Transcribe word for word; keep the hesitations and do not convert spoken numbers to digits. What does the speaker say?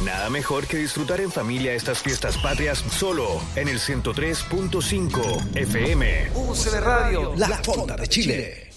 Nada mejor que disfrutar en familia estas fiestas patrias solo en el ciento tres punto cinco F M. U C B Radio, La Fonda de Chile.